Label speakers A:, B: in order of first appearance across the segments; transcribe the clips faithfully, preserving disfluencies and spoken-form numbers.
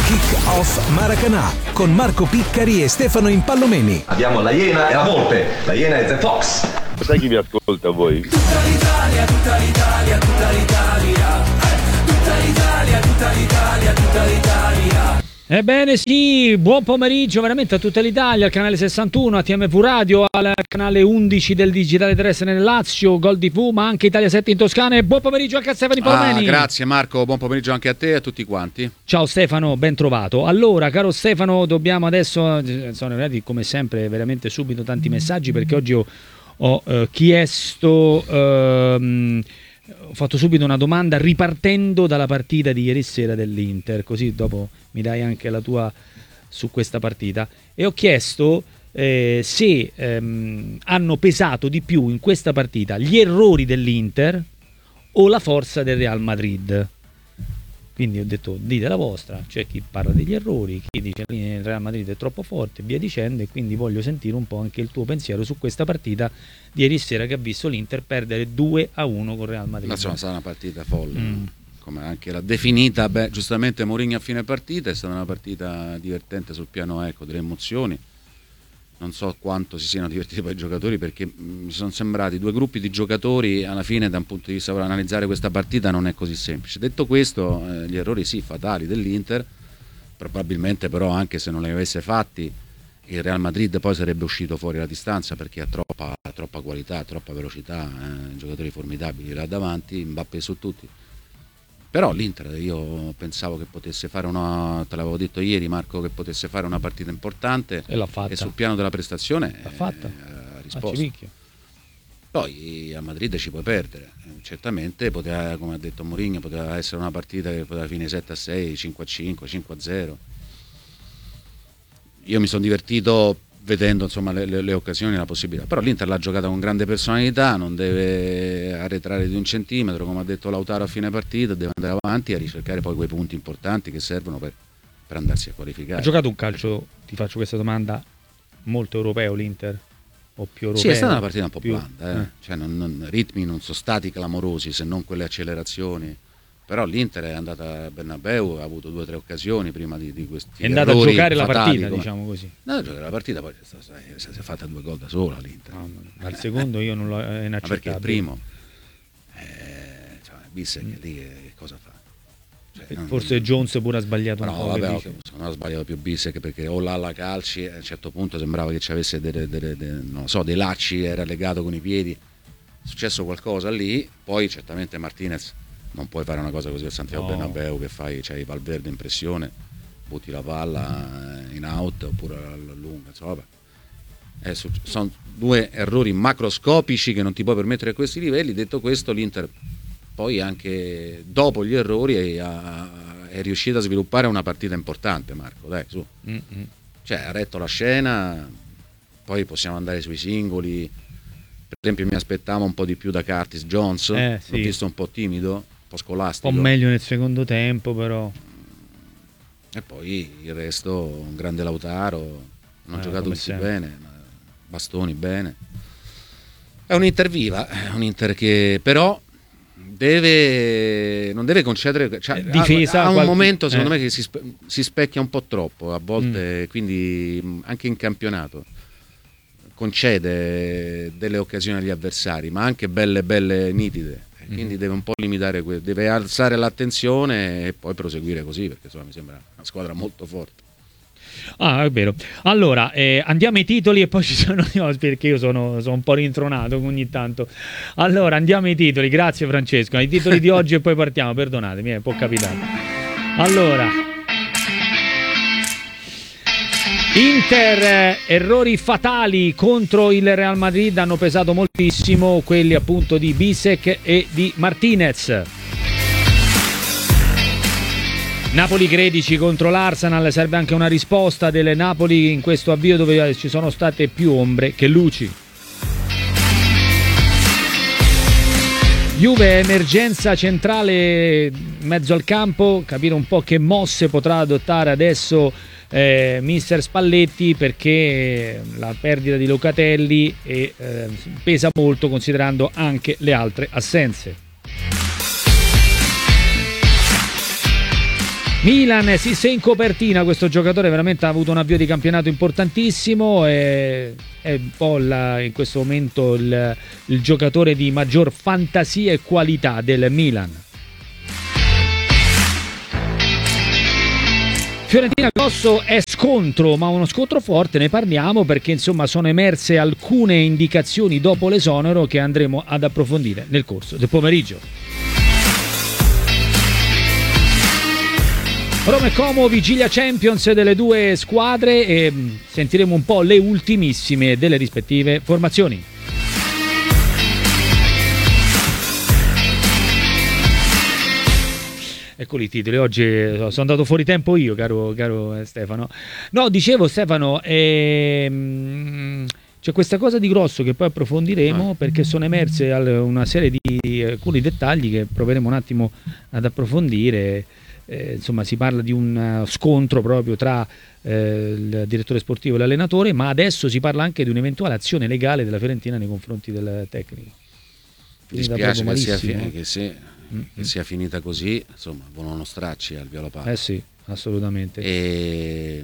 A: Kick-Off Maracanã con Marco Piccari e Stefano Impallomeni.
B: Abbiamo la Iena e la Volpe. La Iena è The Fox.
C: Sai chi vi ascolta voi?
D: Tutta l'Italia, tutta l'Italia, tutta l'Italia, tutta l'Italia, tutta l'Italia, tutta l'Italia.
E: Ebbene sì, buon pomeriggio veramente a tutta l'Italia, al canale sessantuno, a T M V Radio, al canale undici del digitale terrestre nel Lazio, Gol T V, ma anche Italia sette in Toscana. E buon pomeriggio anche a Stefano Impallomeni.
F: Ah, grazie Marco, buon pomeriggio anche a te e a tutti quanti.
E: Ciao Stefano, ben trovato. Allora, caro Stefano, dobbiamo adesso, sono arrivati come sempre veramente subito tanti messaggi, perché oggi ho, ho eh, chiesto... Ehm, Ho fatto subito una domanda ripartendo dalla partita di ieri sera dell'Inter, così dopo mi dai anche la tua su questa partita. E ho chiesto eh, se ehm, hanno pesato di più in questa partita gli errori dell'Inter o la forza del Real Madrid. Quindi ho detto dite la vostra, c'è chi parla degli errori, chi dice che il Real Madrid è troppo forte e via dicendo, e quindi voglio sentire un po' anche il tuo pensiero su questa partita di ieri sera che ha visto l'Inter perdere due a uno con Real Madrid.
F: Ma insomma, è stata una partita folle,
E: mm.
F: come anche l'ha definita beh, giustamente Mourinho a fine partita. È stata una partita divertente sul piano ecco, delle emozioni. Non so quanto si siano divertiti poi i giocatori, perché mi sono sembrati due gruppi di giocatori. Alla fine, da un punto di vista per analizzare questa partita, non è così semplice. Detto questo, eh, gli errori sì, fatali dell'Inter, probabilmente però anche se non li avesse fatti il Real Madrid poi sarebbe uscito fuori la distanza, perché ha troppa, troppa qualità, troppa velocità, eh, giocatori formidabili là davanti, Mbappé su tutti. Però l'Inter io pensavo che potesse fare una, te l'avevo detto ieri Marco, che potesse fare una partita importante,
E: e l'ha fatta.
F: E sul piano della prestazione
E: l'ha fatta.
F: Eh, ha risposto.
E: Acivicchio.
F: Poi a Madrid ci puoi perdere, certamente poteva, come ha detto Mourinho, poteva essere una partita che poteva finire sette a sei, cinque a cinque, cinque a zero. Io mi sono divertito vedendo insomma le, le, le occasioni, la possibilità, però l'Inter l'ha giocata con grande personalità, non deve arretrare di un centimetro, come ha detto Lautaro a fine partita, deve andare avanti a ricercare poi quei punti importanti che servono per, per andarsi a qualificare.
E: Ha giocato un calcio, ti faccio questa domanda, molto europeo l'Inter? O più europeo?
F: Sì, è stata una partita un po'
E: più...
F: blanda, eh.
E: Eh.
F: Cioè, non, non, ritmi non sono stati clamorosi, se non quelle accelerazioni. Però l'Inter è andata a Bernabeu, ha avuto due o tre occasioni prima di, di questi
E: è andata a giocare la partita,
F: come...
E: diciamo così.
F: No, a giocare la partita, poi si è fatta due gol da sola l'Inter.
E: No, al secondo io non l'ho è inaccettabile.
F: Ma perché il primo eh, cioè, Bissek mm. lì che cosa fa? Cioè, non,
E: forse Jones pure ha sbagliato
F: no,
E: un po'.
F: Vabbè, okay, non ha sbagliato più Bissek, perché o là alla calci a un certo punto sembrava che ci avesse delle, delle, delle, non so, dei lacci, era legato con i piedi. È successo qualcosa lì, poi certamente Martinez. Non puoi fare una cosa così a Santiago no. Bernabeu, che fai, c'hai Valverde in pressione, butti la palla in out oppure alla lunga, insomma, vabbè. Eh, sono due errori macroscopici che non ti puoi permettere a questi livelli. Detto questo, l'Inter poi anche dopo gli errori è, è riuscito a sviluppare una partita importante, Marco, dai, su. Mm-hmm. Cioè, ha retto la scena, poi possiamo andare sui singoli. Per esempio mi aspettavo un po' di più da Curtis Jones,
E: eh, sì.
F: L'ho visto un po' timido, un po' scolastico.
E: Un po' meglio nel secondo tempo, però.
F: E poi il resto, un grande Lautaro, non ha eh, giocato tutti sempre. Bene, Bastoni bene. È un Inter viva, è un Inter che però deve non deve concedere, cioè,
E: difesa,
F: ha, ha un
E: qualche...
F: momento secondo
E: eh.
F: me che si, si specchia un po' troppo a volte, mm. quindi anche in campionato concede delle occasioni agli avversari, ma anche belle belle nitide, e quindi mm. deve un po' limitare, deve alzare l'attenzione e poi proseguire così, perché insomma mi sembra una squadra molto forte.
E: Ah, è vero. Allora, eh, andiamo ai titoli e poi ci sono gli ospiti, perché io sono, sono un po' rintronato ogni tanto. Allora, andiamo ai titoli, grazie Francesco. Ai titoli di oggi e poi partiamo, perdonatemi, eh, può capitare. Allora, Inter, eh, errori fatali contro il Real Madrid hanno pesato moltissimo, quelli appunto di Bissek e di Martinez. Napoli tredici contro l'Arsenal, serve anche una risposta delle Napoli in questo avvio dove ci sono state più ombre che luci. Juve, emergenza centrale in mezzo al campo, capire un po' che mosse potrà adottare adesso eh, mister Spalletti, perché la perdita di Locatelli eh, pesa molto considerando anche le altre assenze. Milan, sì, sei in copertina, questo giocatore veramente ha avuto un avvio di campionato importantissimo, e è un po' la, in questo momento il, il giocatore di maggior fantasia e qualità del Milan. Fiorentina Grosso è scontro, ma uno scontro forte, ne parliamo perché insomma sono emerse alcune indicazioni dopo l'esonero che andremo ad approfondire nel corso del pomeriggio. Roma e Como, vigilia Champions delle due squadre, e sentiremo un po' le ultimissime delle rispettive formazioni. Eccoli i titoli, oggi sono andato fuori tempo io, caro, caro Stefano. No, dicevo Stefano, ehm, c'è questa cosa di Grosso che poi approfondiremo, perché sono emerse una serie di alcuni dettagli che proveremo un attimo ad approfondire. Eh, insomma, si parla di un scontro proprio tra eh, il direttore sportivo e l'allenatore, ma adesso si parla anche di un'eventuale azione legale della Fiorentina nei confronti del tecnico.
F: Mi dispiace che sia, fi- che, se, che sia finita così, insomma, volano stracci al Viola Parra.
E: Eh sì, assolutamente.
F: E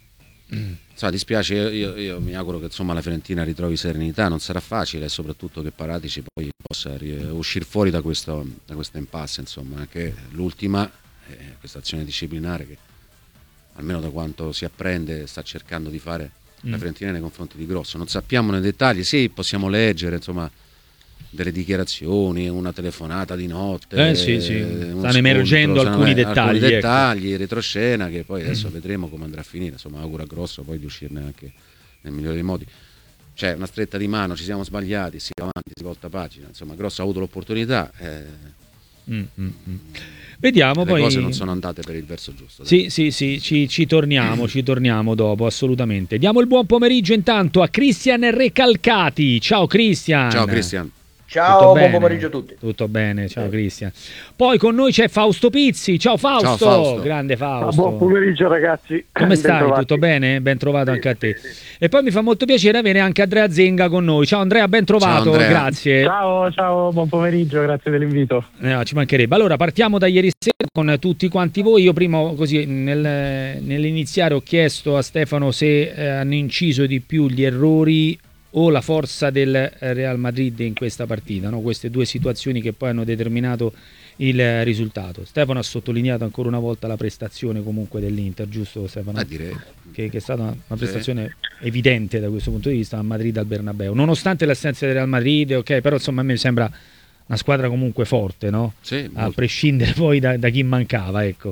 F: mm. so, dispiace, io, io, io mi auguro che insomma la Fiorentina ritrovi serenità, non sarà facile, e soprattutto che Paratici poi possa uscire fuori da questo da questa impasse, insomma, anche l'ultima, eh, questa azione disciplinare che almeno da quanto si apprende sta cercando di fare mm. la Fiorentina nei confronti di Grosso. Non sappiamo nei dettagli, sì, possiamo leggere insomma delle dichiarazioni, una telefonata di notte,
E: eh, sì, sì.
F: stanno
E: scontro,
F: emergendo
E: alcuni dettagli,
F: alcuni dettagli
E: ecco.
F: retroscena, che poi adesso mm. vedremo come andrà a finire. Insomma, auguro a Grosso poi di uscirne anche nel migliore dei modi. C'è una stretta di mano, ci siamo sbagliati, si va avanti, si volta pagina. Insomma, Grosso ha avuto l'opportunità. Eh,
E: mm, mm, mm. Vediamo,
F: le
E: poi
F: cose non sono andate per il verso giusto.
E: Sì, dai. sì, sì, ci, ci torniamo, ci torniamo dopo, assolutamente. Diamo il buon pomeriggio intanto a Cristian Recalcati. Ciao Cristian.
F: Ciao Cristian.
G: Ciao, buon pomeriggio a tutti.
E: Tutto bene, ciao Cristian. Poi con noi c'è Fausto Pizzi. Ciao Fausto,
F: ciao, Fausto.
E: Grande Fausto.
H: Buon pomeriggio ragazzi.
E: Come stai? Tutto bene? Ben trovato sì, anche a te. Sì, sì. E poi mi fa molto piacere avere anche Andrea Zenga con noi. Ciao Andrea, ben trovato,
F: ciao, Andrea.
E: Grazie.
H: Ciao, ciao, buon pomeriggio, grazie dell'invito.
E: No, ci mancherebbe. Allora, partiamo da ieri sera con tutti quanti voi. Io prima, così, nel, nell'iniziare ho chiesto a Stefano se eh, hanno inciso di più gli errori o la forza del Real Madrid in questa partita, no? Queste due situazioni che poi hanno determinato il risultato. Stefano ha sottolineato ancora una volta la prestazione comunque dell'Inter, giusto Stefano?
F: A dire.
E: Che, che è stata una prestazione sì. evidente da questo punto di vista a Madrid al Bernabeu, nonostante l'assenza del Real Madrid, ok, però insomma a me sembra una squadra comunque forte, no?
F: Sì,
E: a prescindere poi da, da chi mancava, ecco.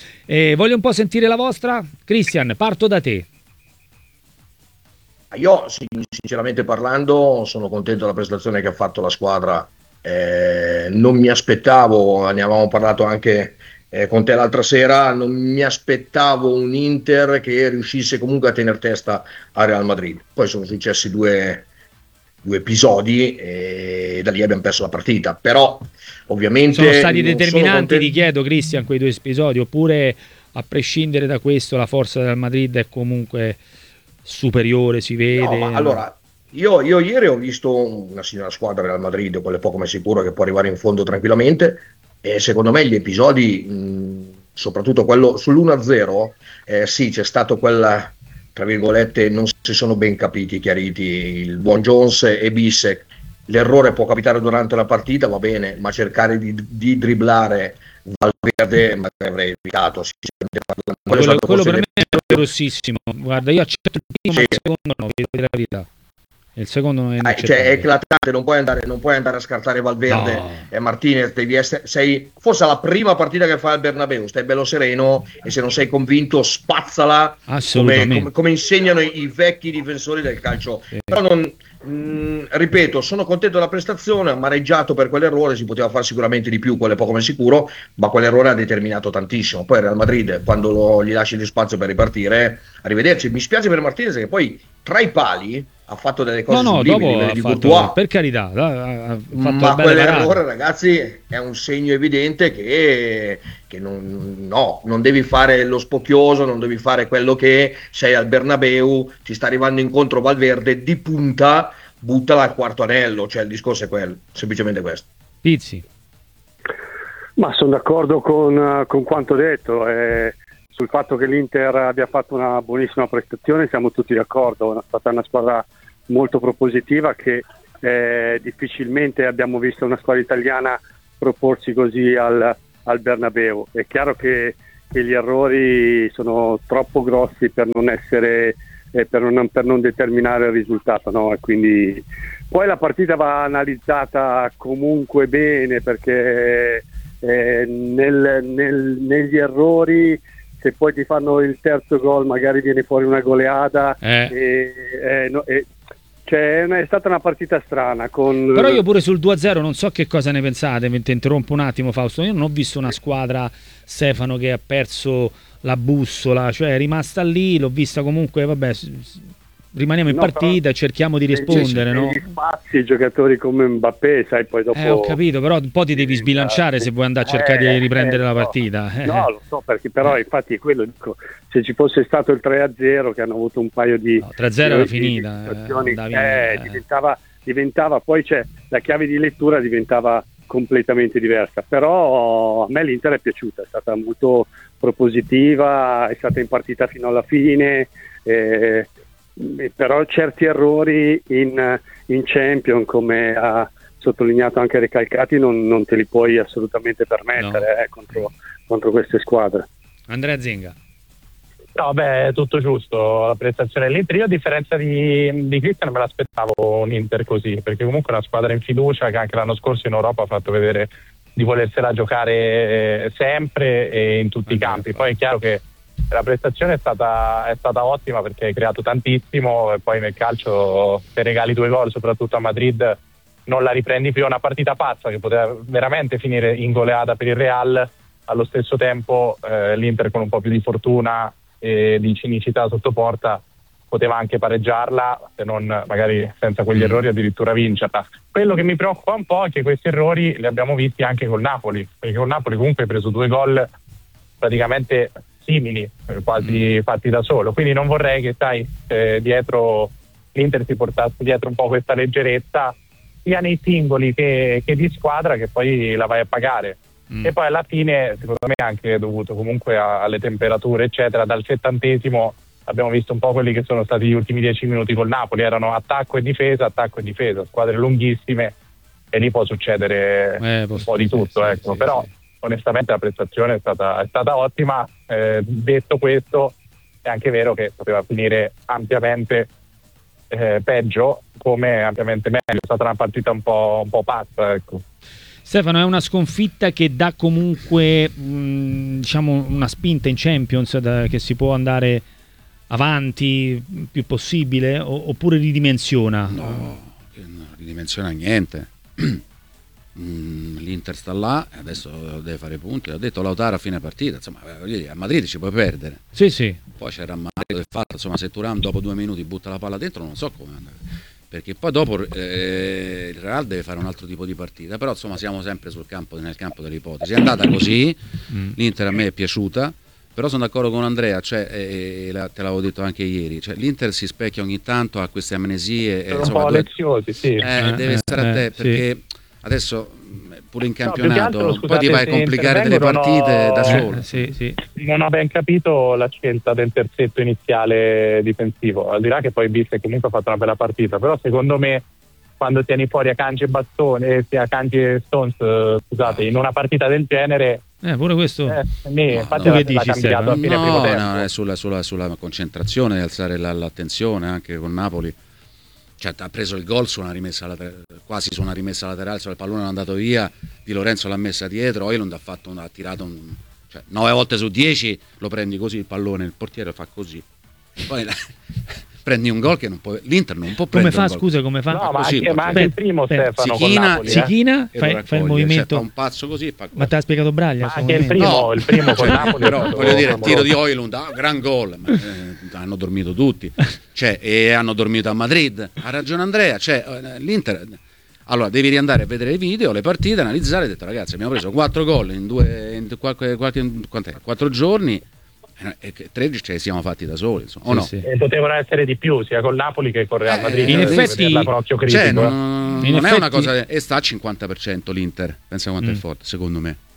E: E voglio un po' sentire la vostra. Cristian, parto da te.
G: Io sinceramente parlando sono contento della prestazione che ha fatto la squadra, eh, non mi aspettavo, ne avevamo parlato anche eh, con te l'altra sera, non mi aspettavo un Inter che riuscisse comunque a tenere testa a Real Madrid. Poi sono successi due, due episodi e da lì abbiamo perso la partita, però ovviamente
E: sono stati determinanti,
G: contento...
E: ti chiedo Cristian, quei due episodi, oppure a prescindere da questo la forza del Madrid è comunque superiore, si vede?
G: No, allora io, io ieri ho visto una signora squadra Real Madrid con le poco ma sicuro che può arrivare in fondo tranquillamente, e secondo me gli episodi mh, soprattutto quello sull'uno a zero, eh, sì, c'è stato quella, tra virgolette, non si sono ben capiti, chiariti il buon Jones e Bissek. L'errore può capitare durante la partita, va bene, ma cercare di, di dribblare Valverde ma avrei evitato.
E: Quello, quello, quello per me è grossissimo. Guarda, io accetto il primo, sì. Ma il secondo no, vedo la verità. Il secondo non è
G: eh, cioè, è eclatante, non puoi andare, non puoi andare a scartare Valverde no. e Martinez, devi essere, sei forse la prima partita che fai al Bernabeu, stai bello sereno e se non sei convinto spazzala come, come, come insegnano i, i vecchi difensori del calcio. Sì. Però non mh, ripeto, sono contento della prestazione, amareggiato per quell'errore, si poteva fare sicuramente di più, quello è poco ma sicuro, ma quell'errore ha determinato tantissimo. Poi Real Madrid, quando lo, gli lasci di spazio per ripartire, arrivederci. Mi spiace per Martinez che poi tra i pali ha fatto delle cose
E: no, no, dopo ha
G: di
E: fatto, per carità, ha fatto
G: ma quell'errore, ragazzi, è un segno evidente che, che non, no, non devi fare lo spocchioso, non devi fare quello che sei al Bernabeu, ti sta arrivando incontro Valverde di punta, buttala al quarto anello, cioè il discorso è quello, semplicemente questo.
E: Pizzi.
H: Ma sono d'accordo con, con quanto detto, eh, sul fatto che l'Inter abbia fatto una buonissima prestazione siamo tutti d'accordo, è stata una squadra molto propositiva che eh, difficilmente abbiamo visto una squadra italiana proporsi così al, al Bernabeu. È chiaro che, che gli errori sono troppo grossi per non essere eh, per, non, per non determinare il risultato, no? E quindi poi la partita va analizzata comunque bene, perché eh, nel, nel, negli errori, se poi ti fanno il terzo gol magari viene fuori una goleada
E: eh.
H: e, eh, no, e, cioè, è stata una partita strana con...
E: Però io pure sul due a zero non so che cosa ne pensate, mi interrompo un attimo Fausto, io non ho visto una squadra, Stefano, che ha perso la bussola, cioè è rimasta lì, l'ho vista comunque, vabbè, rimaniamo in
H: no,
E: partita e cerchiamo di rispondere, no?
H: Negli spazi, giocatori come Mbappé, sai, poi dopo...
E: Eh, ho capito, però un po' ti devi sbilanciare se vuoi andare a cercare
H: eh,
E: di riprendere
H: eh,
E: la
H: no.
E: partita. Eh.
H: No, lo so, perché però infatti è quello, dico, se ci fosse stato il tre a zero, che hanno avuto un paio di...
E: No, tre a zero era
H: di,
E: finita.
H: Di
E: eh,
H: eh, eh. Diventava, diventava, poi c'è la chiave di lettura diventava completamente diversa, però a me l'Inter è piaciuta, è stata molto propositiva, è stata in partita fino alla fine, eh, però certi errori in, in Champions, come ha sottolineato anche Recalcati, non, non te li puoi assolutamente permettere no. eh, contro, contro queste squadre.
E: Andrea Zinga.
I: No, beh, è tutto giusto, la prestazione dell'Inter. Io a differenza di, di Cristian me l'aspettavo un Inter così, perché comunque è una squadra in fiducia che anche l'anno scorso in Europa ha fatto vedere di volersela giocare sempre e in tutti i campi. Poi è chiaro che la prestazione è stata, è stata ottima, perché hai creato tantissimo e poi nel calcio, se regali due gol soprattutto a Madrid, non la riprendi più. È una partita pazza che poteva veramente finire in goleada per il Real. Allo stesso tempo eh, l'Inter, con un po' più di fortuna e di cinicità sotto porta, poteva anche pareggiarla, se non magari senza quegli errori addirittura vincerla. Quello che mi preoccupa un po' è che questi errori li abbiamo visti anche col Napoli, perché col Napoli comunque hai preso due gol praticamente simili, quasi fatti da solo, quindi non vorrei che sai eh, dietro l'Inter si portasse dietro un po' questa leggerezza sia nei singoli che, che di squadra, che poi la vai a pagare. Mm. E poi alla fine secondo me anche dovuto comunque a, alle temperature eccetera, dal settantesimo abbiamo visto un po' quelli che sono stati gli ultimi dieci minuti col Napoli, erano attacco e difesa, attacco e difesa, squadre lunghissime, e lì può succedere eh, un po' di tutto, sì, ecco. Sì, però sì. Onestamente la prestazione è stata, è stata ottima. Eh, detto questo, è anche vero che poteva finire ampiamente eh, peggio come ampiamente meglio, è stata una partita un po', un po' pazza, ecco.
E: Stefano, è una sconfitta che dà comunque mh, diciamo una spinta in Champions, da, che si può andare avanti più possibile, o, oppure ridimensiona?
F: No, non ridimensiona niente. L'Inter sta là, adesso deve fare punti. L'ha detto Lautaro a fine partita, insomma, a Madrid ci puoi perdere.
E: Sì, sì.
F: Poi c'era il rammarico del fatto, insomma, se Thuram dopo due minuti butta la palla dentro, non so come andare, perché poi dopo eh, il Real deve fare un altro tipo di partita. Però insomma siamo sempre sul campo, nel campo delle ipotesi. È andata così, mm. l'Inter a me è piaciuta, però sono d'accordo con Andrea, cioè, eh, la, te l'avevo detto anche ieri, cioè, l'Inter si specchia ogni tanto a queste amnesie,
I: sono eh, insomma, un po' leziosi, sì.
F: eh,
E: eh,
F: deve
E: eh,
F: stare a te,
E: eh,
F: perché
E: sì.
F: Adesso pure in
I: no,
F: campionato
I: altro, scusate,
F: poi ti vai a complicare delle partite
I: ho...
F: da solo.
E: Eh, sì, sì.
I: Non ho ben capito la scelta del terzetto iniziale difensivo, al di là che poi Bissek comunque ha fatto una bella partita, però secondo me quando tieni fuori Akanji e Bastone, sia Akanji e Stones, scusate, in una partita del genere,
E: eh, pure questo
I: eh, né,
F: no,
I: infatti
F: no,
I: l'ha,
E: che
I: l'ha
E: dici,
I: cambiato a fine
F: no,
I: primo tempo.
F: no, è sulla, sulla, sulla concentrazione, alzare la, l'attenzione anche con Napoli. Cioè, ha preso il gol su una rimessa later- quasi su una rimessa laterale, cioè il pallone è andato via, Di Lorenzo l'ha messa dietro, Højlund ha fatto un, ha tirato un, cioè nove volte su dieci lo prendi così il pallone, il portiere fa così, poi la, prendi un gol che non può, l'Inter non può
E: come
F: prendere
E: fa, scusa, come fa?
I: No, ma
F: così,
I: anche, ma anche il primo
E: Aspetta,
I: Stefano
F: si china,
I: con Napoli,
E: si
I: eh.
E: china,
F: e
E: fai,
F: lo
E: fai il
F: raccoglie,
E: movimento,
F: cioè, fa un pazzo così e fa
E: ma te l'ha spiegato Braglia?
I: Ma anche il primo,
F: no.
I: il primo con
F: Cioè,
I: Napoli,
F: però voglio dire, il tiro di
I: amoroso.
F: Højlund, ah, gran gol, ma, eh, hanno dormito tutti, cioè, e hanno dormito a Madrid. Ha ragione Andrea, cioè, l'Inter, allora devi riandare a vedere i video, le partite, analizzare, e detto ragazzi abbiamo preso quattro gol in due in qualche, qualche, quant'è? quattro giorni e tredici ce li siamo fatti da soli, insomma, o no?
E: Sì, sì.
I: E potevano essere di più sia col Napoli che con Real Madrid,
E: Eh, in
I: devi
E: effetti-
I: vederla con occhio critico.
F: Cioè,
I: eh.
F: non,
E: In
F: non è
E: effetti-
F: una cosa, e sta al cinquanta per cento l'Inter, pensa quanto
E: Mm.
F: è forte secondo me.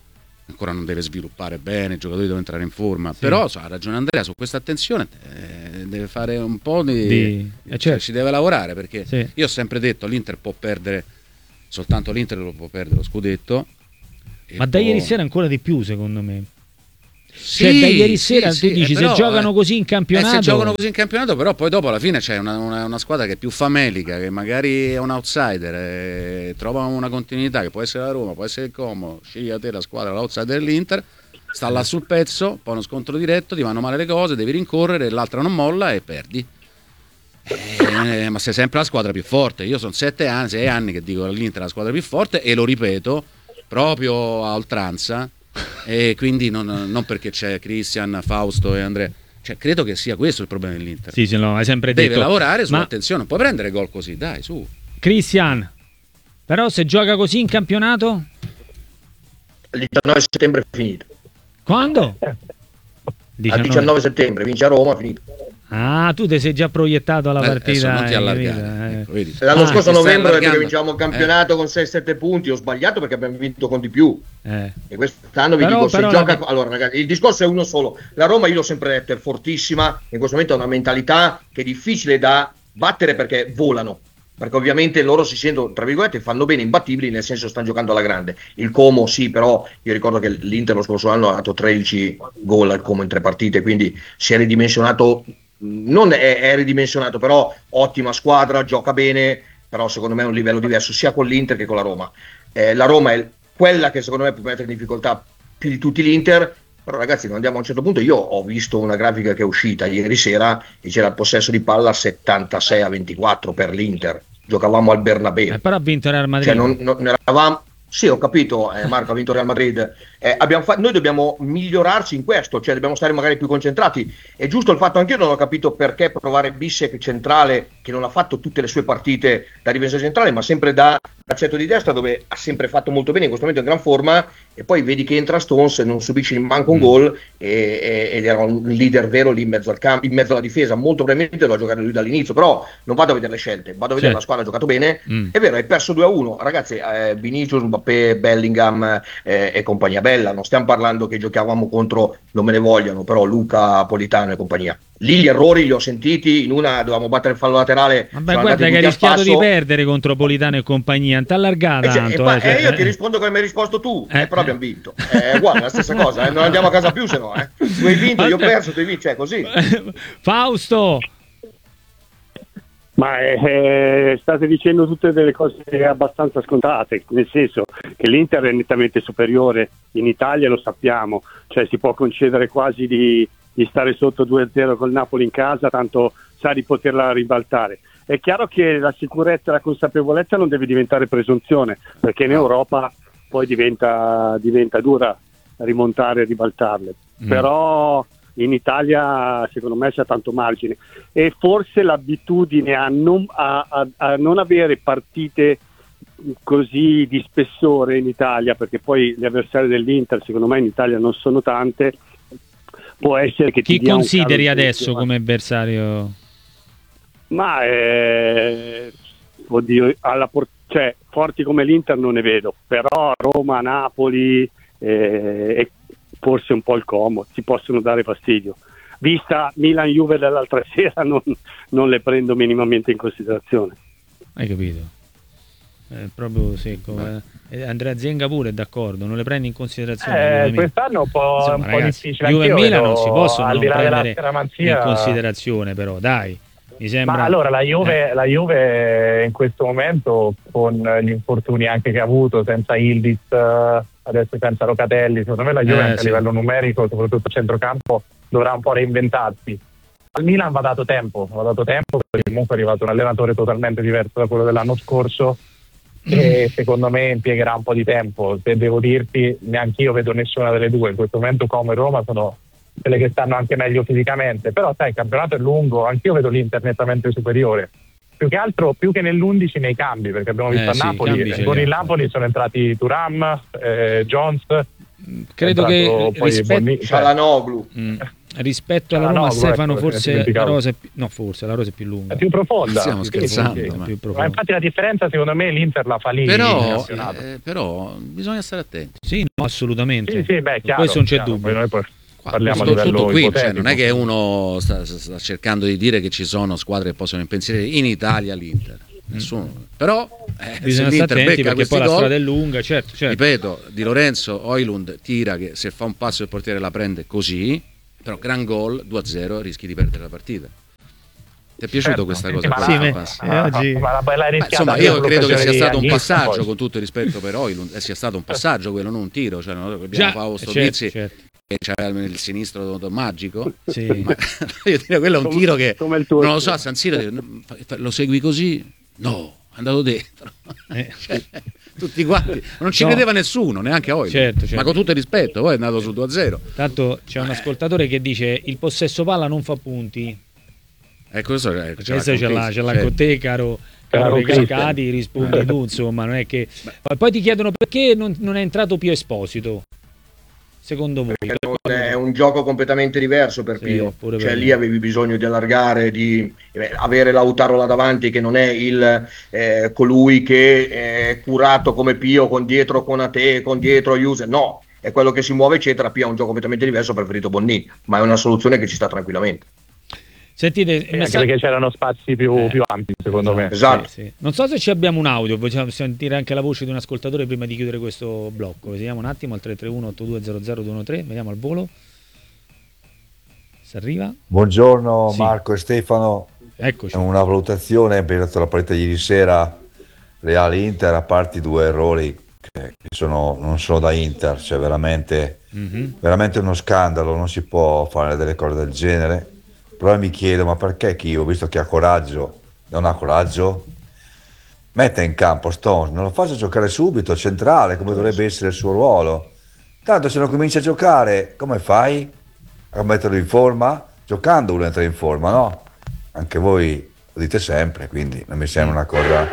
F: ancora non deve sviluppare bene, i giocatori devono entrare in forma,
E: sì.
F: però so, ha ragione Andrea su questa attenzione, eh, deve fare un po' di,
E: di... Eh,
F: cioè,
E: certo.
F: ci deve lavorare, perché
E: sì.
F: io ho sempre detto l'Inter può perdere, soltanto l'Inter lo può perdere lo scudetto,
E: ma da
F: può...
E: ieri sera ancora di più secondo me.
F: Sì,
E: cioè, da ieri sera
F: sì,
E: tu dici
F: sì,
E: se
F: però,
E: giocano
F: eh,
E: così in campionato,
F: eh, se giocano così in campionato, però poi dopo alla fine c'è una, una, una squadra che è più famelica, che magari è un outsider, eh, trova una continuità, che può essere la Roma, può essere il Como, scegli a te la squadra, l'outsider dell'Inter, sta là sul pezzo, poi uno scontro diretto, ti vanno male le cose, devi rincorrere, l'altra non molla e perdi. Eh, ma sei sempre la squadra più forte. Io sono sette anni, sei anni che dico che l'Inter è la squadra più forte e lo ripeto proprio a oltranza. E quindi non, non perché c'è Christian, Fausto e Andrea, cioè credo che sia questo il problema dell'Inter.
E: Sì, sì, no, hai sempre
F: deve
E: detto.
F: lavorare sull'attenzione,
E: Ma...
F: non puoi prendere gol così, dai, su.
E: Christian, però se gioca così in campionato,
G: il diciannove settembre è finito.
E: Quando?
G: diciannove, diciannove settembre vince a Roma, finito.
E: Ah, tu ti sei già proiettato alla
F: eh,
E: partita.
F: Non ti allargare,
E: eh.
F: ecco, vedi.
G: L'anno
E: ah,
G: scorso a novembre perché vinciamo il
F: eh.
G: campionato con sei sette punti, ho sbagliato perché abbiamo vinto con di più.
E: Eh.
G: E quest'anno vi
E: però,
G: dico, se
E: però
G: gioca...
E: la...
G: Allora ragazzi, il discorso è uno solo. La Roma, io l'ho sempre detto, è fortissima, in questo momento ha una mentalità che è difficile da battere perché volano. Perché ovviamente loro si sentono, tra virgolette, fanno bene, imbattibili, nel senso stanno giocando alla grande. Il Como sì, però io ricordo che l'Inter lo scorso anno ha dato tredici gol al Como in tre partite, quindi si è ridimensionato, non è, è ridimensionato, però ottima squadra, gioca bene, però secondo me è un livello diverso sia con l'Inter che con la Roma. Eh, la Roma è quella che secondo me può mettere in difficoltà più di tutti l'Inter, però ragazzi non andiamo a un certo punto. Io ho visto una grafica che è uscita ieri sera e c'era il possesso di palla settantasei a ventiquattro per l'Inter. Giocavamo al Bernabeu,
E: eh, però ha vinto Real Madrid.
G: Cioè non, non eravamo... Sì, ho capito, eh, Marco ha vinto Real Madrid. Eh, abbiamo fa... Noi dobbiamo migliorarci in questo, cioè dobbiamo stare magari più concentrati. È giusto il fatto, anche io non ho capito perché provare Bissek centrale, che non ha fatto tutte le sue partite da difesa centrale, ma sempre da braccetto di destra, dove ha sempre fatto molto bene, in questo momento è in gran forma, e poi vedi che entra Stones e non subisce manco un mm. gol, e, e, ed era un leader vero lì in mezzo al campo, in mezzo alla difesa. Molto probabilmente lo ha giocato lui dall'inizio, però non vado a vedere le scelte, vado a vedere certo. La squadra ha giocato bene, mm. È vero, hai perso due a uno, ragazzi, eh, Vinicius, Mbappé, Bellingham eh, e compagnia bella, non stiamo parlando che giocavamo contro, non me ne vogliono, però Luca, Politano e compagnia. Lì gli errori li ho sentiti, in una dovevamo battere il fallo laterale.
E: Vabbè, guarda che hai rischiato di perdere contro Politano e compagnia, non ti allargata
G: eh,
E: tanto.
G: E,
E: eh, cioè,
G: eh, io
E: eh.
G: ti rispondo come mi hai risposto tu,
E: eh,
G: eh, però abbiamo vinto. È eh, uguale, la stessa cosa, eh, non andiamo a casa più se no. Eh. Tu hai vinto, io ho perso, tu hai vinto, cioè così.
E: Fausto!
H: Ma eh, state dicendo tutte delle cose abbastanza scontate, nel senso che l'Inter è nettamente superiore in Italia, lo sappiamo, cioè si può concedere quasi di, di stare sotto due a zero col Napoli in casa, tanto sa di poterla ribaltare. È chiaro che la sicurezza e la consapevolezza non deve diventare presunzione, perché in Europa poi diventa, diventa dura rimontare e ribaltarle, mm. però in Italia secondo me c'è tanto margine, e forse l'abitudine a non, a, a, a non avere partite così di spessore in Italia, perché poi gli avversari dell'Inter secondo me in Italia non sono tante, può essere che
E: chi
H: ti dia
E: consideri
H: un
E: adesso come avversario?
H: Ma eh, oddio, alla por- cioè, forti come l'Inter non ne vedo, però Roma, Napoli eh, e forse un po' il Como si possono dare fastidio. Vista Milan-Juve dell'altra sera non, non le prendo minimamente in considerazione.
E: Hai capito? È proprio secco. Eh. Andrea Zenga pure è d'accordo, non le prendi in considerazione.
I: Eh, quest'anno un po',
E: Insomma,
I: un po'
E: ragazzi,
I: difficile.
E: Juve e Milan non si possono
I: al
E: non
I: di là della
E: prendere
I: scaramanzia...
E: in considerazione, però dai. Mi sembra...
I: Ma allora la Juve,
E: eh.
I: la Juve in questo momento, con gli infortuni anche che ha avuto, senza Ildiz, adesso senza Locatelli, secondo me la Juve
E: eh,
I: anche
E: sì.
I: a livello numerico, soprattutto a centrocampo, dovrà un po' reinventarsi. Al Milan va dato tempo, va dato tempo perché comunque è arrivato un allenatore totalmente diverso da quello dell'anno scorso e secondo me impiegherà un po' di tempo. Se devo dirti, neanche io vedo nessuna delle due in questo momento. Como e Roma sono quelle che stanno anche meglio fisicamente, però sai, il campionato è lungo, anch'io vedo l'Inter nettamente superiore, più che altro più che nell'undici nei cambi, perché abbiamo visto
E: eh,
I: a
E: sì,
I: Napoli, con il Napoli sono entrati Thuram, eh, Jones,
E: credo che
I: poi
E: rispetto
I: Bonni-
G: Cialanoglu
E: mm. rispetto alla
I: Ah,
E: Roma,
I: no,
E: Stefano,
I: guarda,
E: forse la rosa è più, no, forse la rosa è più lunga.
I: È più profonda.
F: Stiamo
I: Sì,
F: scherzando,
I: sì, sì.
F: ma-
E: Più
I: Ma
E: profonda.
I: infatti la differenza secondo me l'Inter la fa lì in
F: Però,
I: campionato.
F: eh, però bisogna stare attenti.
E: Sì, no, assolutamente.
I: Sì, sì, beh,
E: Su
I: chiaro,
E: questo non c'è
I: chiaro.
E: dubbio.
I: Poi noi poi parliamo a
F: Tutto-
I: livello
F: tutto qui, cioè,
I: ipotetico.
F: non è che uno sta, sta cercando di dire che ci sono squadre che possono impensierire in Italia l'Inter. Nessuno. Però eh, se
E: Bisogna
F: l'Inter
E: stare attenti
F: becca
E: perché
F: questi
E: poi la
F: gol,
E: strada è lunga, certo, certo.
F: ripeto, Di Lorenzo, Højlund tira che se fa un passo il portiere la prende così, però gran gol, due a zero, rischi di perdere la partita. Ti è piaciuto
I: Certo,
F: questa
I: sì,
F: cosa?
I: sì,
F: qua?
E: ma-
F: Sì,
E: sì,
F: pass-
E: ma- eh, oggi-
I: Ma la bella
F: Beh,
I: rischiata
F: insomma,
I: per
F: io credo che sia
I: l'occasione
F: stato un
I: di
F: passaggio,
I: poi.
F: con tutto il rispetto per Højlund, eh, sia stato un passaggio quello, non un tiro, cioè non dobbiamo
E: Già,
F: fare lo sto
E: certo,
F: Dizzi
E: certo.
F: che c'aveva il sinistro magico.
E: Sì.
F: Ma io dire, quello è un
H: Come-
F: tiro che
H: come il tuo.
F: non lo so, a San Siro lo segui così? No, è andato dentro.
E: Eh.
F: Cioè, tutti quanti, non ci
E: No.
F: credeva nessuno, neanche Højlund.
E: Certo, certo.
F: Ma con tutto il rispetto, poi è andato su due a zero.
E: Tanto c'è un ascoltatore che dice il possesso palla non fa punti.
F: Ecco, questo è,
E: Questa ce l'ha, ce l'ha
F: Cioè,
E: con te, caro,
I: Caro
E: caro
I: Cristian.
E: Recacati, rispondi tu, insomma, non è che... Poi ti chiedono perché non, non è entrato Pio Esposito, secondo voi?
G: È un gioco completamente diverso per
E: Sì,
G: Pio,
E: pure
G: cioè
E: per
G: lì
E: me.
G: avevi bisogno di allargare, di eh, avere Lautaro là davanti che non è il eh, colui che è curato come Pio con dietro Konate, con dietro Juve, no, è quello che si muove eccetera. Pio ha un gioco completamente diverso, ho preferito Bonnini, ma è una soluzione che ci sta tranquillamente.
E: Sentite,
I: Sì, anche
E: messa-
I: perché c'erano spazi più,
E: Eh.
I: più ampi secondo me.
G: Esatto.
E: Sì, sì. Non so se ci abbiamo un audio, vogliamo sentire anche la voce di un ascoltatore prima di chiudere questo blocco. Vediamo un attimo al tre tre uno otto due zero zero due uno tre, vediamo al volo. Se arriva.
J: Buongiorno
E: Sì.
J: Marco e Stefano,
E: Eccoci.
J: una valutazione per la partita di ieri sera Real-Inter, a parte i due errori che che sono, non sono da Inter, cioè veramente,
E: Mhm.
J: veramente uno scandalo, non si può fare delle cose del genere, però mi chiedo ma perché Chio, visto che ha coraggio, non ha coraggio, mette in campo Stones, non lo faccia giocare subito, centrale, come dovrebbe essere il suo ruolo, tanto se non comincia a giocare, come fai a metterlo in forma? Giocando uno entra in forma, no? Anche voi lo dite sempre, quindi non mi sembra una cosa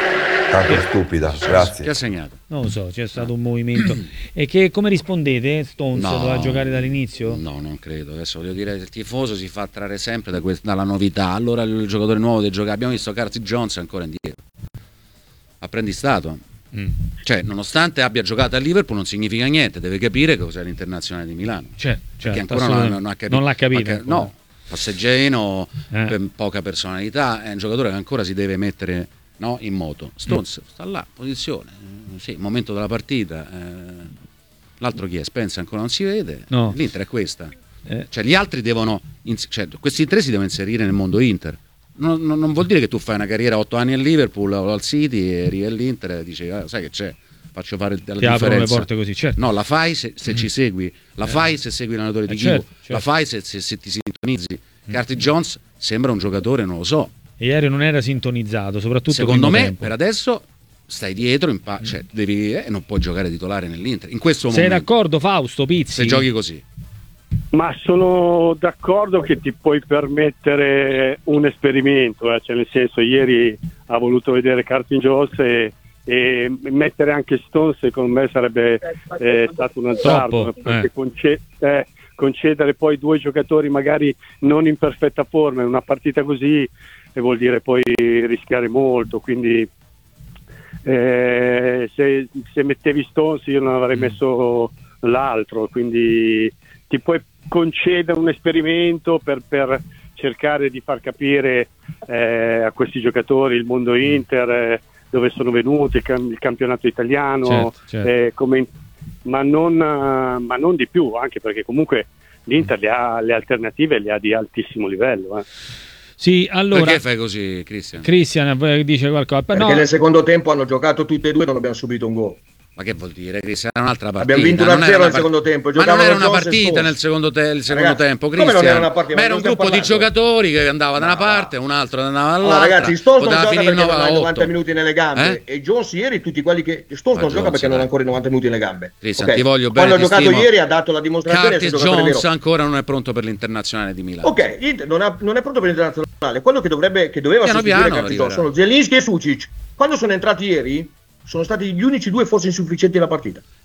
J: tanto stupida.
F: Chi ha
J: Grazie.
F: segnato?
E: Non lo so, c'è stato un movimento. E che come rispondete? Stones
F: No.
E: doveva giocare dall'inizio?
F: No, non credo. Adesso voglio dire, il tifoso si fa attrarre sempre da que- dalla novità. Allora il giocatore nuovo deve giocare. Abbiamo visto Curtis Jones ancora indietro. Apprendistato.
E: Mm.
F: Cioè, nonostante abbia giocato a Liverpool, non significa niente. Deve capire cos'è l'internazionale di Milano.
E: Cioè,
F: Che
E: certo,
F: ancora non, non ha capito.
E: non l'ha capito.
F: Anche- no, passeggino,
E: Eh.
F: per poca personalità. È un giocatore che ancora si deve mettere, no, in moto. Stones sta là, posizione. eh, Sì, momento della partita. eh, L'altro chi è? Spencer ancora non si vede.
E: No.
F: L'Inter è questa.
E: Eh.
F: Cioè, gli altri devono. ins- cioè, questi tre si devono inserire nel mondo Inter. Non, non- non vuol dire che tu fai una carriera a otto anni al Liverpool o al City e arrivi all'Inter e dici, ah, sai che c'è? Faccio fare la
E: Ti aprono le
F: differenza.
E: porte così, certo.
F: No, la fai se, se ci segui, la fai se segui l'allenatore di
E: Eh,
F: Chico,
E: certo, certo.
F: la fai se, se- se ti sintonizzi. Curtis Jones sembra un giocatore, non lo so.
E: Ieri non era sintonizzato, soprattutto
F: Secondo
E: primo
F: me,
E: tempo.
F: per adesso stai dietro, in pa- cioè, devi, eh, non puoi giocare titolare nell'Inter. In questo
E: Sei
F: momento,
E: d'accordo, Fausto Pizzi?
F: se giochi così.
H: Ma sono d'accordo che ti puoi permettere un esperimento, eh, cioè nel senso ieri ha voluto vedere Curtis Jones e, e mettere anche Stones secondo me sarebbe eh, stato un azzardo,
E: Troppo,
H: perché
E: eh.
H: conce- eh, concedere poi due giocatori magari non in perfetta forma in una partita così e vuol dire poi rischiare molto, quindi eh, se, se mettevi Stones io non avrei messo l'altro, quindi ti puoi concedere un esperimento per, per cercare di far capire eh, a questi giocatori il mondo Inter, eh, dove sono venuti, il, cam- il campionato italiano,
E: Certo, certo.
H: eh, come in- ma, non, eh, ma non di più, anche perché comunque l'Inter le, ha, le alternative le ha di altissimo livello. Eh.
E: Sì, allora...
F: Perché fai così, Cristian?
E: Cristian eh, dice qualcosa.
G: Perché
E: No,
G: nel secondo tempo hanno giocato tutte e due e non abbiamo subito un gol.
F: Ma che vuol dire, Cristian? Era un'altra partita.
G: Abbiamo vinto
F: non
G: uno a
F: era
G: zero
F: una
G: nel
F: part-
G: secondo tempo,
F: Ma non
G: giocavano
F: era una
G: Jones e
F: partita
G: Stones.
F: nel secondo, te- il secondo
G: Ragazzi,
F: tempo,
G: come non
F: Cristian.
G: era una partita?
F: Ma
G: Ma
F: era un
G: non stiamo
F: gruppo di
G: parlando.
F: giocatori che andava da una parte, un altro andava dall'altra.
G: Allora ragazzi, Stones non
F: poteva
G: gioca
F: finire
G: perché non
F: nove
G: ha
F: a
G: i
F: otto.
G: novanta minuti nelle gambe
F: Eh?
G: e Jones ieri tutti quelli che Stones
F: Ma
G: non gioca
F: Jones,
G: perché non ha
F: dai.
G: ancora i novanta minuti nelle gambe.
F: Cristian,
G: Ok?
F: ti voglio bene,
G: Quando ha
F: ti
G: giocato
F: stimo.
G: ieri ha dato la dimostrazione
F: Curtis
G: che è giocatore
F: Jones
G: vero.
F: ancora non è pronto per l'internazionale di Milano.
G: Ok, l'Inter non, ha- non è pronto per l'internazionale. Quello che dovrebbe che doveva
F: Piano
G: sostituire
F: piano
G: Curtis Jones
F: arriverà.
G: sono Zielinski e Sucic. Quando sono entrati ieri sono stati gli unici due forse insufficienti della partita.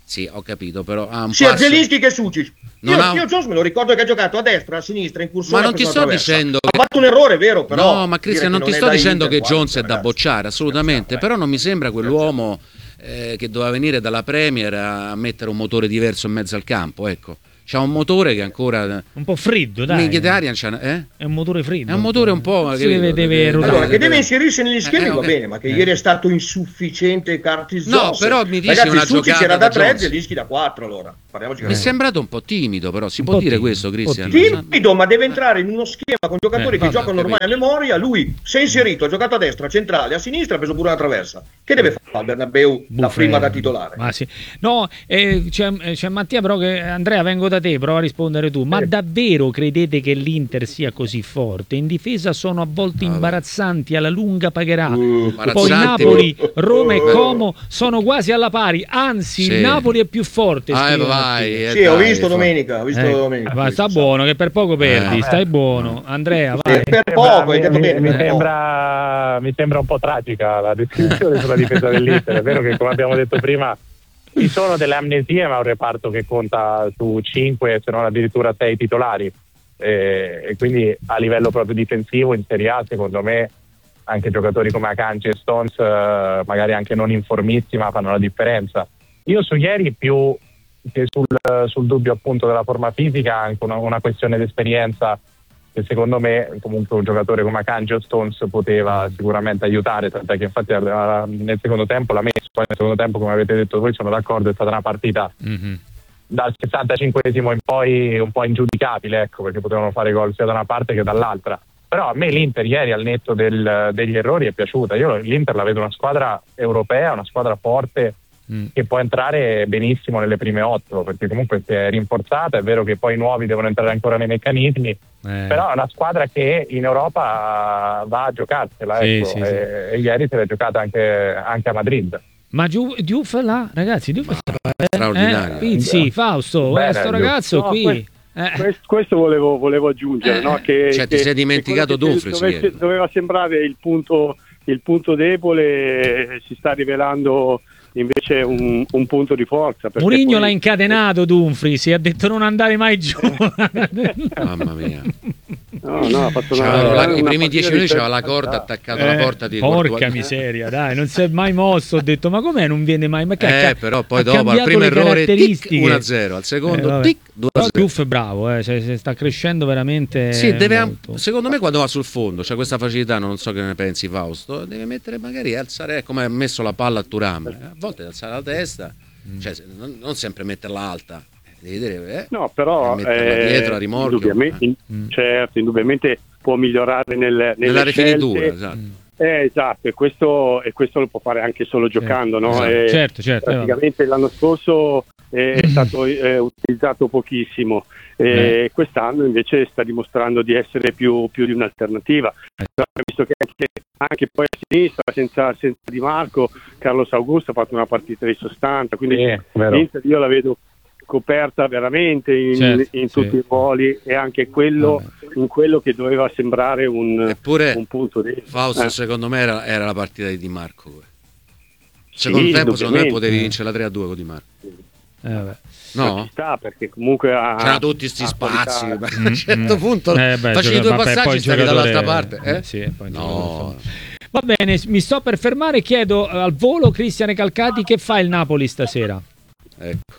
F: Sì, ho capito, però ha un
G: sia
F: passo...
G: Zelinski che Sucic.
F: Non
G: Io,
F: ha...
G: io Jones me lo ricordo che ha giocato a destra, a sinistra, in cursore.
F: Ma non ti sto dicendo
G: che... ha fatto un errore, vero? Però
F: no, ma Cristian, non ti sto dicendo che Jones è da bocciare, assolutamente, però non mi sembra quell'uomo eh, che doveva venire dalla Premier a mettere un motore diverso in mezzo al campo, ecco. C'ha un motore che ancora
E: un po' freddo, dai.
F: Eh?
E: È un motore freddo.
F: È un motore un po'
E: si deve, deve
G: allora, che deve inserirsi negli schemi
F: eh,
G: va
F: okay.
G: bene, ma che eh. ieri è stato insufficiente Curtis
F: No,
G: Jones.
F: però mi dici
G: Ragazzi,
F: una
G: Sucic
F: giocata
G: era da
F: da
G: tre,
F: Jones.
G: Zelinski da quattro, allora.
F: Mi è sembrato un po' timido, però si
E: un
F: può dire
E: timido,
F: questo, Cristian?
G: Timido, ma deve entrare in uno schema con giocatori
F: Eh,
G: che
F: vabbè,
G: giocano ormai a memoria. Lui si è inserito, ha giocato a destra, centrale, a sinistra, ha preso pure una traversa. Che deve fare al Bernabeu la prima da titolare?
E: Ma sì. No, eh, c'è, c'è Mattia, però che Andrea, vengo da te, prova a rispondere tu. Ma davvero credete che l'Inter sia così forte? In difesa sono a volte imbarazzanti, alla lunga pagherà.
F: Uh,
E: Poi Napoli, Roma e Como sono quasi alla pari, anzi
F: sì.
E: il Napoli è più forte.
F: Ah, vai, eh,
G: sì, ho
F: dai,
G: visto
F: fa...
G: domenica, ho visto
E: eh,
G: domenica.
E: Va, sta buono, che per poco perdi,
F: Eh,
E: stai buono. Andrea, vai.
G: Per poco, hai detto
I: mi,
G: bene.
I: mi,
G: per
I: sembra, mi sembra un po' tragica la descrizione sulla difesa dell'Inter. È vero che, come abbiamo detto prima, ci sono delle amnesie, ma è un reparto che conta su cinque, se non addirittura sei titolari. E, e quindi a livello proprio difensivo in Serie A, secondo me, anche giocatori come Akanji e Stones, eh, magari anche non informissimi, ma fanno la differenza. Io su ieri più che sul, sul dubbio appunto della forma fisica, anche una, una questione di esperienza che secondo me comunque un giocatore come Akanji o Stones poteva sicuramente aiutare, tant'è che infatti nel secondo tempo l'ha messo. Poi nel secondo tempo, come avete detto voi, sono d'accordo, è stata una partita mm-hmm. dal sessantacinquesimo in poi un po' ingiudicabile, ecco, perché potevano fare gol sia da una parte che dall'altra. Però a me l'Inter ieri, al netto del, degli errori, è piaciuta. Io l'Inter la vedo una squadra europea, una squadra forte, mm. che può entrare benissimo nelle prime otto, perché comunque si è rinforzata. È vero che poi i nuovi devono entrare ancora nei meccanismi, eh. però è una squadra che in Europa va a giocarsela,
E: sì,
I: ecco,
E: sì,
I: e,
E: sì.
I: e ieri se l'è giocata anche, anche a Madrid.
E: Ma Giu, Diouf là, ragazzi, Diouf è
F: straordinario.
E: Eh, Pizzi, Fausto,
I: Bene,
E: sto ragazzo
H: no,
E: qui.
H: Que-
E: eh.
H: questo, questo volevo, volevo aggiungere,
E: Eh.
H: no? che,
F: Cioè, ti
H: che,
F: sei dimenticato
H: che
F: Dumfries
H: dovesse,
F: ieri.
H: doveva sembrare il punto, il punto debole, si sta rivelando invece un, un punto di forza.
E: Mourinho
H: poi...
E: l'ha incatenato Dumfries e ha detto non andare mai giù.
F: Mamma mia.
H: No, no, ha fatto una,
F: C'aveva la,
H: una
F: i primi dieci minuti c'aveva la
H: partita
F: corda attaccata
E: Eh,
F: alla porta di
E: porca
F: Courtois.
E: miseria, dai, non si è mai mosso. Ho detto, ma com'è? Non viene mai. Ma che ha
F: Eh,
E: ca-
F: però poi
E: ha
F: dopo al
E: cambiato
F: primo
E: le
F: errore tic,
E: caratteristiche.
F: uno a zero, al secondo
E: Eh, vabbè.
F: tic, due a
E: Però
F: zero.
E: Diouf è bravo, eh, cioè, se sta crescendo veramente.
F: Sì, deve,
E: molto.
F: secondo me quando va sul fondo c'è questa facilità, non so che ne pensi Fausto, deve mettere magari alzare come ha messo la palla a Thuram, a volte alzare la testa, mm. cioè non, non sempre metterla alta, devi vedere, eh,
H: No, però
F: metterla
H: eh,
F: dietro a rimorchio.
H: indubbiamente,
F: Eh.
H: in- certo, indubbiamente può migliorare nel, nelle
F: Nella
H: scelte.
F: rifinitura, esatto.
H: Eh, esatto, e questo, e questo lo può fare anche solo giocando, no?
F: esatto.
H: E
E: Certo, certo, eh,
H: praticamente l'anno scorso eh, è stato eh, utilizzato pochissimo, e quest'anno invece sta dimostrando di essere più, più di un'alternativa. Però, visto che anche, anche poi a sinistra, senza, senza Di Marco, Carlos Augusto ha fatto una partita di sostanza, quindi
I: Sì, vero.
H: l'Inter io la vedo coperta veramente in,
E: Certo,
H: in
E: sì.
H: tutti i ruoli, e anche quello, in quello che doveva sembrare un,
F: Eppure
H: un punto di
F: Fausto
H: eh.
F: secondo me era, era la partita di Di Marco. Secondo
H: Sì,
F: tempo secondo me
H: indubbiamente.
F: potevi vincere la tre a due con Di Marco.
E: Eh, vabbè.
H: Ma
F: No?
H: ci sta, perché comunque ha,
F: C'erano tutti sti
H: ha
F: spazi,
H: qualità.
F: ma a un certo punto
E: Eh, beh,
F: facevi
E: gioca-
F: due
E: vabbè,
F: passaggi
E: poi
F: e stavi
E: giocatore-
F: dall'altra parte. Eh?
E: eh, sì, poi
F: No,
E: Va bene, mi sto per fermare, chiedo eh, al volo Cristiane Calcati che fa il Napoli stasera.
F: ecco.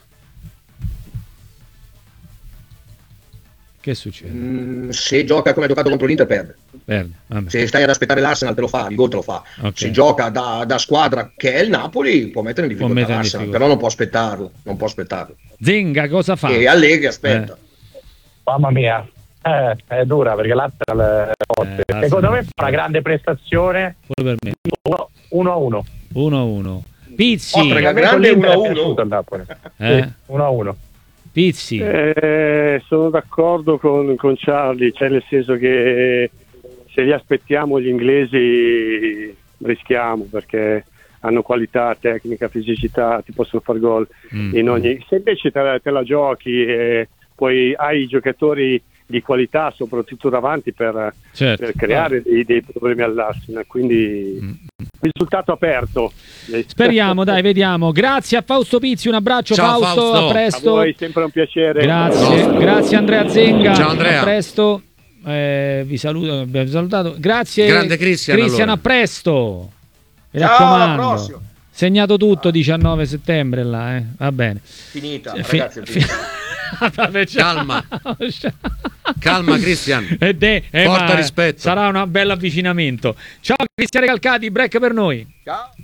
E: Che succede?
G: Mm, se gioca come ha giocato contro l'Inter perde.
E: Perde. Vabbè.
G: Se stai ad aspettare l'Arsenal te lo fa, il gol te lo fa.
E: Ok.
G: Se gioca da, da squadra che è il Napoli può mettere in
E: Può
G: difficoltà
E: mettere in
G: l'Arsenal,
E: difficoltà.
G: però non può aspettarlo, non può aspettarlo.
E: Zenga cosa fa?
G: E Allegri aspetta.
I: Mamma mia, eh, è dura perché l'Arsenal è forte.
E: Eh,
I: Secondo
E: l'Arsenal-
I: me fa una grande prestazione,
E: Pure per me.
I: uno a uno.
E: uno a uno. Pizzi.
G: Oltre che grande uno a uno.
E: Eh?
I: uno a uno.
E: Pizzi.
H: Eh, sono d'accordo con, con Charlie, cioè nel senso che se li aspettiamo gli inglesi rischiamo, perché hanno qualità, tecnica, fisicità, ti possono far gol
E: Mm.
H: in ogni... Se invece te la, te la giochi e poi hai i giocatori di qualità, soprattutto davanti, per,
E: certo.
H: per creare dei, dei problemi all'Arsenal. Quindi mm. risultato aperto.
E: Speriamo, dai, vediamo. Grazie a Fausto Pizzi, un abbraccio.
F: Ciao,
E: Fausto,
F: Fausto.
E: a presto.
H: A voi, sempre un piacere.
E: Grazie, no. grazie Andrea Zenga.
F: Ciao Andrea.
E: A presto. Eh, vi saluto, abbiamo salutato. Grazie.
F: Grande Cristian.
E: Cristian,
F: allora.
E: a presto. Mi
G: Ciao,
E: raccomando.
G: alla prossima.
E: Segnato tutto diciannove settembre là, eh. Va bene.
G: Finita,
E: Fi-
G: ragazzi, è finita.
E: Vabbè,
F: Calma. Calma Cristian.
E: E de- eh,
F: Porta
E: ma
F: rispetto.
E: Sarà un bel avvicinamento. Ciao Cristian Recalcati, break per noi.
G: Ciao.